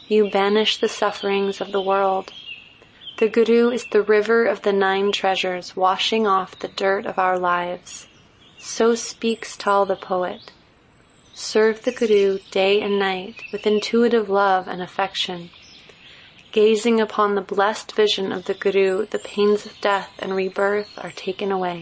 You banish the sufferings of the world. The Guru is the river of the 9 treasures, washing off the dirt of our lives. So speaks Tal the poet. Serve the Guru day and night with intuitive love and affection. Gazing upon the blessed vision of the Guru, the pains of death and rebirth are taken away.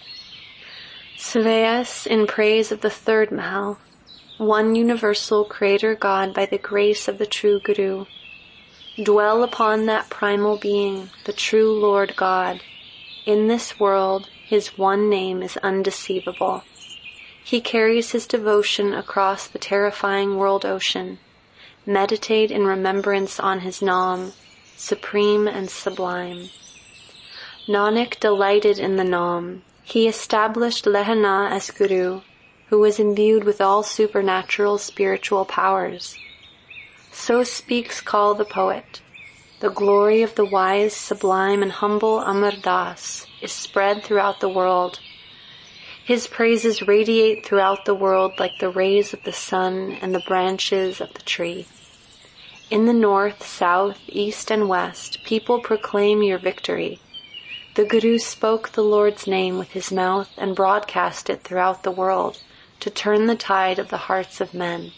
Svayas in praise of the 3rd Mahal, one universal Creator God by the grace of the true Guru. Dwell upon that primal being, the true Lord God. In this world, his one name is undeceivable. He carries his devotion across the terrifying world ocean. Meditate in remembrance on his Naam, supreme and sublime. Nanak delighted in the Naam. He established Lehana as Guru, who was imbued with all supernatural spiritual powers. So speaks Kal the poet. The glory of the wise, sublime, and humble Amar Das is spread throughout the world. His praises radiate throughout the world like the rays of the sun and the branches of the tree. In the north, south, east, and west, people proclaim your victory. The Guru spoke the Lord's name with his mouth and broadcast it throughout the world to turn the tide of the hearts of men.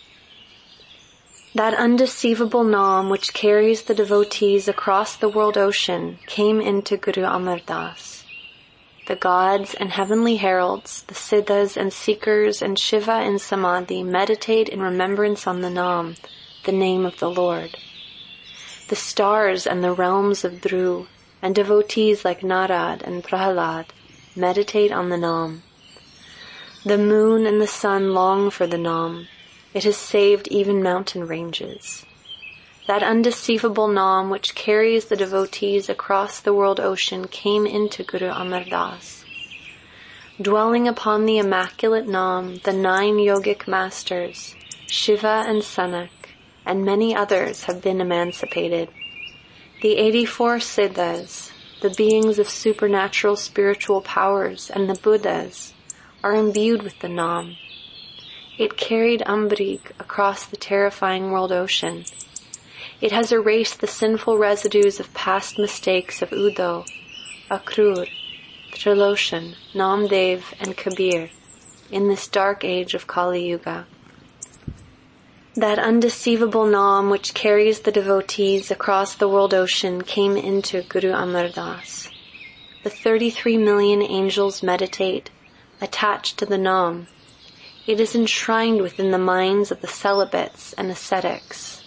That undeceivable Naam which carries the devotees across the world ocean came into Guru Amar Das. The gods and heavenly heralds, the Siddhas and Seekers and Shiva and Samadhi meditate in remembrance on the Naam, the name of the Lord. The stars and the realms of Dhruv and devotees like Narad and Prahalad meditate on the Naam. The moon and the sun long for the Naam. It has saved even mountain ranges. That undeceivable Naam which carries the devotees across the world ocean came into Guru Amar Das. Dwelling upon the immaculate Naam, the 9 yogic masters, Shiva and Sanak, and many others have been emancipated. The 84 Siddhas, the beings of supernatural spiritual powers, and the Buddhas are imbued with the Naam. It carried Ambrik across the terrifying world ocean. It has erased the sinful residues of past mistakes of Uddhav, Akrur, Triloshan, Namdev, and Kabir in this dark age of Kali Yuga. That undeceivable Naam which carries the devotees across the world ocean came into Guru Amar Das. The 33 million angels meditate, attached to the Naam. It is enshrined within the minds of the celibates and ascetics.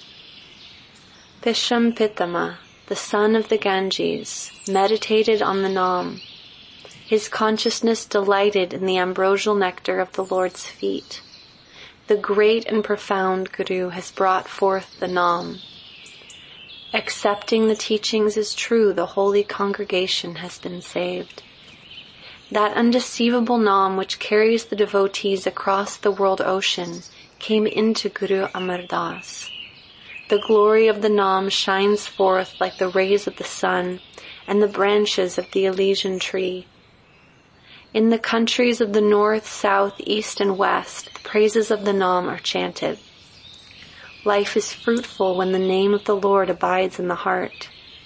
Bhisham Pitama, the son of the Ganges, meditated on the Naam. His consciousness delighted in the ambrosial nectar of the Lord's feet. The great and profound Guru has brought forth the Naam. Accepting the teachings as true, the holy congregation has been saved. That undeceivable Naam which carries the devotees across the world ocean came into Guru Amar Das. The glory of the Naam shines forth like the rays of the sun and the branches of the Elysian tree. In the countries of the north, south, east, and west, the praises of the Naam are chanted. Life is fruitful when the name of the Lord abides in the heart.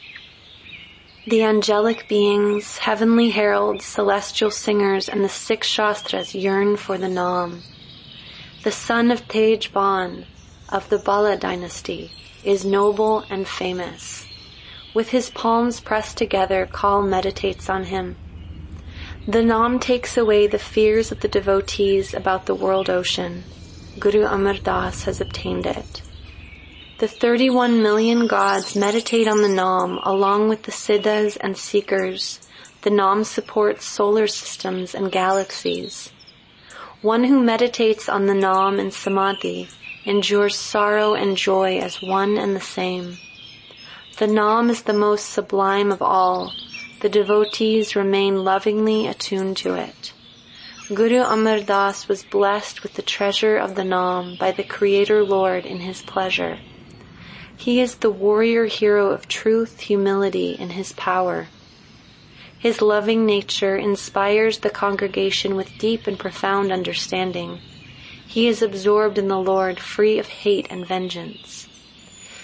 The angelic beings, heavenly heralds, celestial singers, and the 6 Shastras yearn for the Naam. The son of Tej Ban, of the Bala dynasty, is noble and famous. With his palms pressed together, Kal meditates on him. The Naam takes away the fears of the devotees about the world ocean. Guru Amar Das has obtained it. The 31 million gods meditate on the Naam along with the Siddhas and Seekers. The Naam supports solar systems and galaxies. One who meditates on the Naam in Samadhi endures sorrow and joy as one and the same. The Naam is the most sublime of all. The devotees remain lovingly attuned to it. Guru Amar Das was blessed with the treasure of the Naam by the Creator Lord in his pleasure. He is the warrior hero of truth, humility, and his power. His loving nature inspires the congregation with deep and profound understanding. He is absorbed in the Lord, free of hate and vengeance.